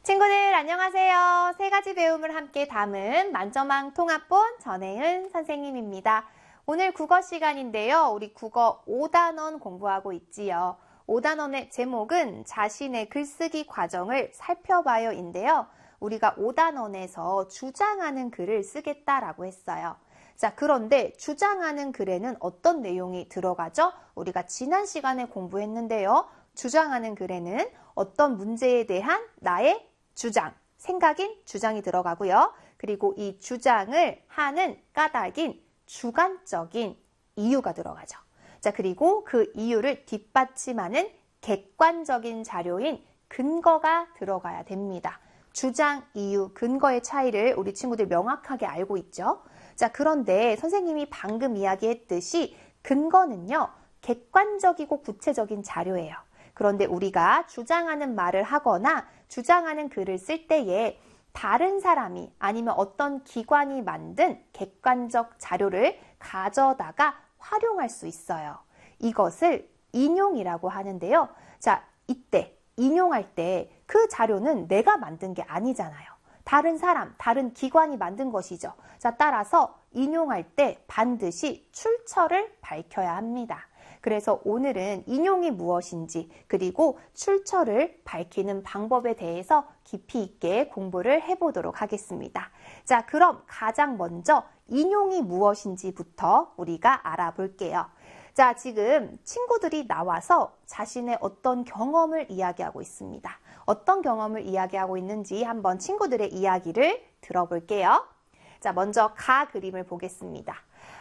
친구들 안녕하세요. 세 가지 배움을 함께 담은 만점왕 통합본 전혜은 선생님입니다. 오늘 국어 시간인데요. 우리 국어 5단원 공부하고 있지요. 5단원의 제목은 자신의 글쓰기 과정을 살펴봐요인데요. 우리가 5단원에서 주장하는 글을 쓰겠다라고 했어요. 자, 그런데 주장하는 글에는 어떤 내용이 들어가죠? 우리가 지난 시간에 공부했는데요. 주장하는 글에는 어떤 문제에 대한 나의 주장, 생각인 주장이 들어가고요. 그리고 이 주장을 하는 까닭인 주관적인 이유가 들어가죠. 자, 그리고 그 이유를 뒷받침하는 객관적인 자료인 근거가 들어가야 됩니다. 주장, 이유, 근거의 차이를 우리 친구들 명확하게 알고 있죠. 자, 그런데 선생님이 방금 이야기했듯이 근거는요, 객관적이고 구체적인 자료예요. 그런데 우리가 주장하는 말을 하거나 주장하는 글을 쓸 때에 다른 사람이 아니면 어떤 기관이 만든 객관적 자료를 가져다가 활용할 수 있어요. 이것을 인용이라고 하는데요. 자, 이때 인용할 때 그 자료는 내가 만든 게 아니잖아요. 다른 사람, 다른 기관이 만든 것이죠. 자, 따라서 인용할 때 반드시 출처를 밝혀야 합니다. 그래서 오늘은 인용이 무엇인지 그리고 출처를 밝히는 방법에 대해서 깊이 있게 공부를 해보도록 하겠습니다. 자, 그럼 가장 먼저 인용이 무엇인지부터 우리가 알아볼게요. 자, 지금 친구들이 나와서 자신의 어떤 경험을 이야기하고 있습니다. 어떤 경험을 이야기하고 있는지 한번 친구들의 이야기를 들어볼게요. 자, 먼저 가 그림을 보겠습니다.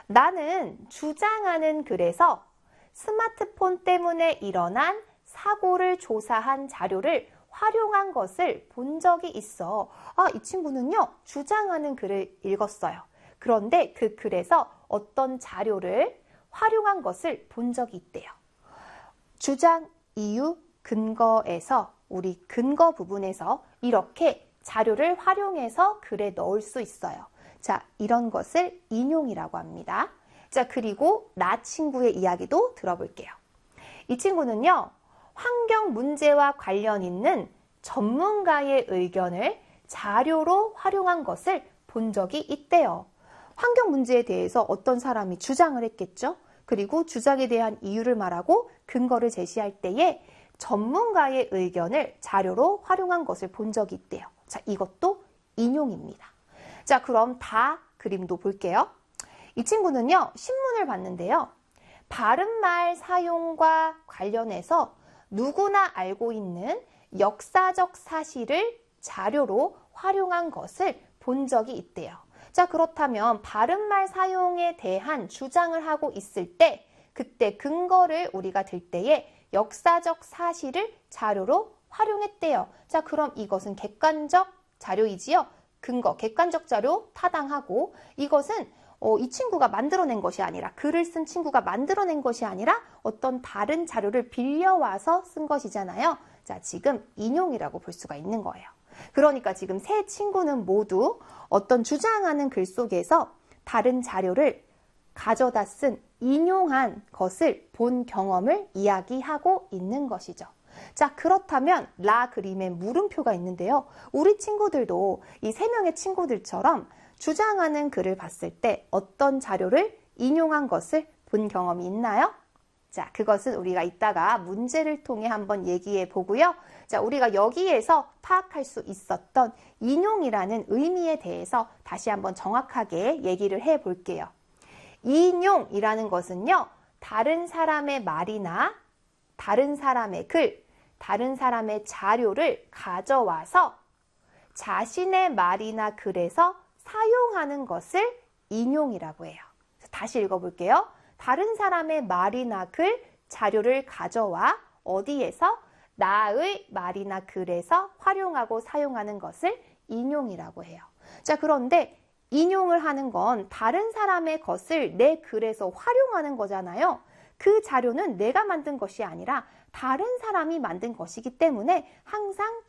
나는 주장하는 글에서 스마트폰 때문에 일어난 사고를 조사한 자료를 활용한 것을 본 적이 있어. 이 친구는요, 주장하는 글을 읽었어요. 그런데 그 글에서 어떤 자료를 활용한 것을 본 적이 있대요. 주장, 이유, 근거에서 우리 근거 부분에서 이렇게 자료를 활용해서 글에 넣을 수 있어요. 자, 이런 것을 인용이라고 합니다. 자, 그리고 나 친구의 이야기도 들어볼게요. 이 친구는요, 환경 문제와 관련 있는 전문가의 의견을 자료로 활용한 것을 본 적이 있대요. 환경 문제에 대해서 어떤 사람이 주장을 했겠죠? 그리고 주장에 대한 이유를 말하고 근거를 제시할 때에 전문가의 의견을 자료로 활용한 것을 본 적이 있대요. 자, 이것도 인용입니다. 자, 그럼 다 그림도 볼게요. 이 친구는요, 신문을 봤는데요. 바른말 사용과 관련해서 누구나 알고 있는 역사적 사실을 자료로 활용한 것을 본 적이 있대요. 자, 그렇다면 바른말 사용에 대한 주장을 하고 있을 때 그때 근거를 우리가 들 때에 역사적 사실을 자료로 활용했대요. 자, 그럼 이것은 객관적 자료이지요. 근거, 객관적 자료 타당하고 이것은 이 친구가 만들어낸 것이 아니라 글을 쓴 친구가 만들어낸 것이 아니라 어떤 다른 자료를 빌려와서 쓴 것이잖아요. 자, 지금 인용이라고 볼 수가 있는 거예요. 그러니까 지금 세 친구는 모두 어떤 주장하는 글 속에서 다른 자료를 가져다 쓴 인용한 것을 본 경험을 이야기하고 있는 것이죠. 자, 그렇다면 라 그림에 물음표가 있는데요. 우리 친구들도 이 세 명의 친구들처럼 주장하는 글을 봤을 때 어떤 자료를 인용한 것을 본 경험이 있나요? 자, 그것은 우리가 이따가 문제를 통해 한번 얘기해 보고요. 자, 우리가 여기에서 파악할 수 있었던 인용이라는 의미에 대해서 다시 한번 정확하게 얘기를 해 볼게요. 인용이라는 것은요, 다른 사람의 말이나 다른 사람의 글, 다른 사람의 자료를 가져와서 자신의 말이나 글에서 사용하는 것을 인용이라고 해요. 다시 읽어볼게요. 다른 사람의 말이나 글, 자료를 가져와 어디에서? 나의 말이나 글에서 활용하고 사용하는 것을 인용이라고 해요. 자, 그런데 인용을 하는 건 다른 사람의 것을 내 글에서 활용하는 거잖아요. 그 자료는 내가 만든 것이 아니라 다른 사람이 만든 것이기 때문에 항상